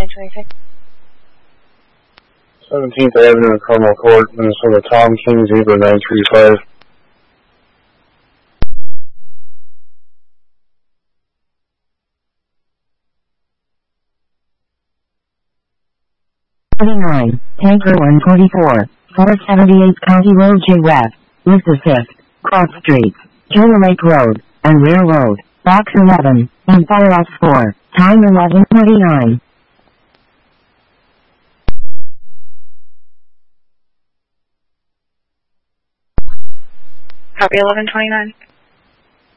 1026. 17th Avenue, Carmel Court, Minnesota. Tom King Zebra 935. Tanker 144, 478 County Road J West, East of 5th, Cross Street, Turner Lake Road, and Railroad, Box 11, Empire Ops 4, time 11:29. Copy 1129.